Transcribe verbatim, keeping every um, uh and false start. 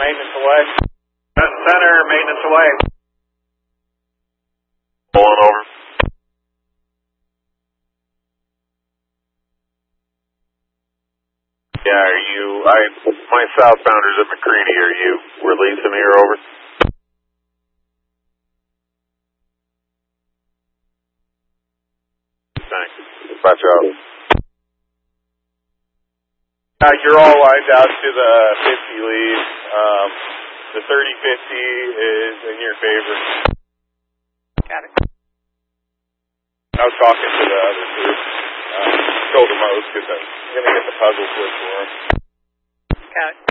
maintenance away. Center, maintenance away. Pulling over. Yeah, are you, I, my southbounders at McCready, are you releasing here, over? Thanks. Watch out. Uh, you're all lined out to the fifty lead. Um, the thirty fifty is in your favor. Got it. I was talking to the other two. Um, told them I was going to get the puzzle flip for them. Got it.